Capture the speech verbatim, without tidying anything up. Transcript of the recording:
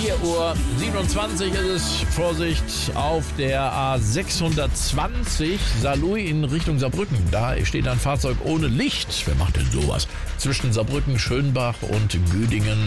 vier Uhr siebenundzwanzig ist es. Vorsicht auf der A sechshundertzwanzig Saarlouis in Richtung Saarbrücken. Da steht ein Fahrzeug ohne Licht. Wer macht denn sowas? Zwischen Saarbrücken, Schönbach und Güdingen.